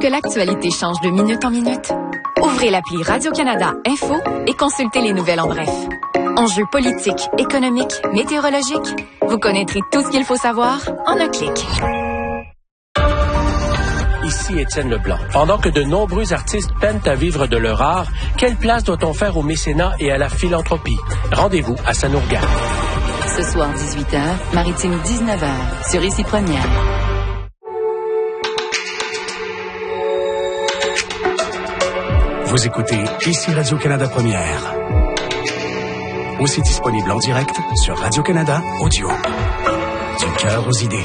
que l'actualité change de minute en minute? Ouvrez l'appli Radio-Canada Info et consultez les nouvelles en bref. Enjeux politiques, économiques, météorologiques, vous connaîtrez tout ce qu'il faut savoir en un clic. Ici Étienne Leblanc. Pendant que de nombreux artistes peinent à vivre de leur art, quelle place doit-on faire au mécénat et à la philanthropie? Rendez-vous à Ça nous regarde. Ce soir, 18h, Maritime 19h, sur Ici Première. Vous écoutez Ici Radio-Canada Première. Aussi disponible en direct sur Radio-Canada Audio. Du cœur aux idées.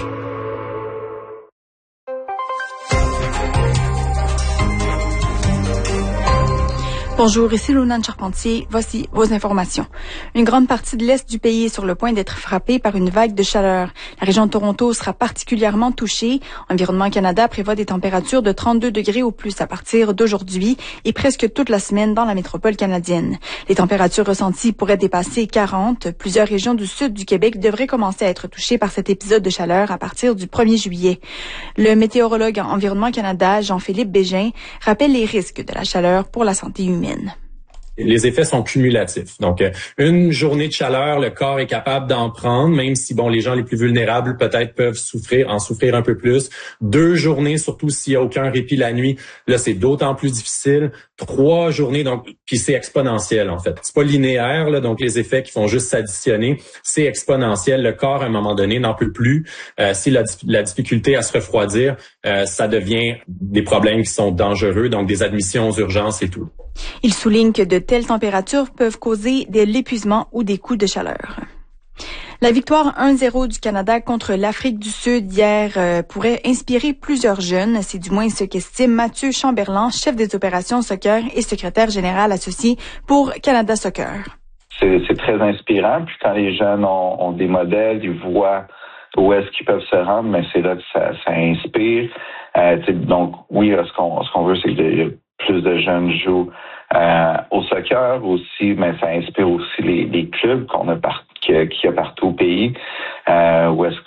Bonjour, ici Lunane Charpentier. Voici vos informations. Une grande partie de l'Est du pays est sur le point d'être frappée par une vague de chaleur. La région de Toronto sera particulièrement touchée. Environnement Canada prévoit des températures de 32 degrés au plus à partir d'aujourd'hui et presque toute la semaine dans la métropole canadienne. Les températures ressenties pourraient dépasser 40. Plusieurs régions du sud du Québec devraient commencer à être touchées par cet épisode de chaleur à partir du 1er juillet. Le météorologue en Environnement Canada, Jean-Philippe Bégin, rappelle les risques de la chaleur pour la santé humaine. Les effets sont cumulatifs. Donc, une journée de chaleur, le corps est capable d'en prendre, même si, les gens les plus vulnérables peut-être peuvent en souffrir un peu plus. 2 journées, surtout s'il n'y a aucun répit la nuit, là, c'est d'autant plus difficile. 3 journées, donc, puis c'est exponentiel, en fait. C'est pas linéaire, là, donc les effets qui font juste s'additionner, c'est exponentiel. Le corps, à un moment donné, n'en peut plus. Si la difficulté à se refroidir, ça devient des problèmes qui sont dangereux, donc des admissions aux urgences et tout. Il souligne que de telles températures peuvent causer de l'épuisement ou des coups de chaleur. La victoire 1-0 du Canada contre l'Afrique du Sud hier pourrait inspirer plusieurs jeunes. C'est du moins ce qu'estime Mathieu Chamberlain, chef des opérations soccer et secrétaire général associé pour Canada Soccer. C'est très inspirant. Puis quand les jeunes ont des modèles, ils voient où est-ce qu'ils peuvent se rendre, mais c'est là que ça inspire. Donc oui, ce qu'on veut, c'est que plus de jeunes jouent au soccer aussi, mais ça inspire aussi les clubs qu'il y a partout au pays, où est-ce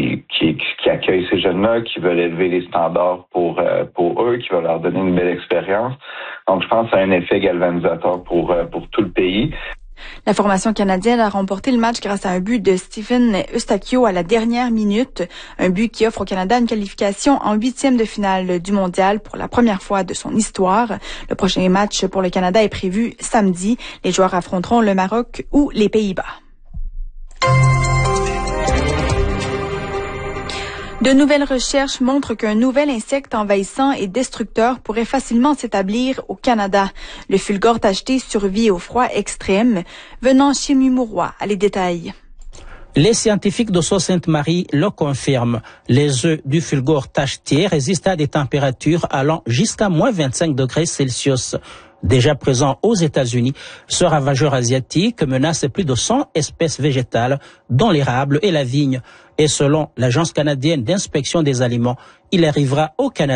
qui accueillent ces jeunes-là, qui veulent élever les standards pour eux, qui veulent leur donner une belle expérience. Donc je pense que ça a un effet galvanisateur pour tout le pays. La formation canadienne a remporté le match grâce à un but de Stephen Eustáquio à la dernière minute, un but qui offre au Canada une qualification en 8e de finale du mondial pour la première fois de son histoire. Le prochain match pour le Canada est prévu samedi. Les joueurs affronteront le Maroc ou les Pays-Bas. De nouvelles recherches montrent qu'un nouvel insecte envahissant et destructeur pourrait facilement s'établir au Canada. Le fulgore tacheté survit au froid extrême. Venant chez Mumourois, à les détails. Les scientifiques de Sault-Sainte-Marie le confirment. Les œufs du fulgore tacheté résistent à des températures allant jusqu'à moins 25 degrés Celsius. Déjà présent aux États-Unis, ce ravageur asiatique menace plus de 100 espèces végétales, dont l'érable et la vigne. Et selon l'Agence canadienne d'inspection des aliments, il arrivera au Canada